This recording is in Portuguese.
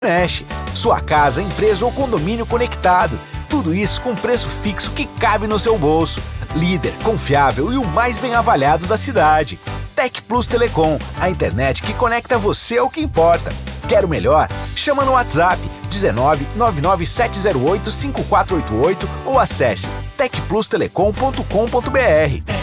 Mexe. Sua casa, empresa ou condomínio conectado. Tudo isso com preço fixo que cabe no seu bolso. Líder, confiável e o mais bem avaliado da cidade. Tec Plus Telecom, a internet que conecta você ao que importa. Quer o melhor? Chama no WhatsApp 19 99708 5488 ou acesse tecplustelecom.com.br.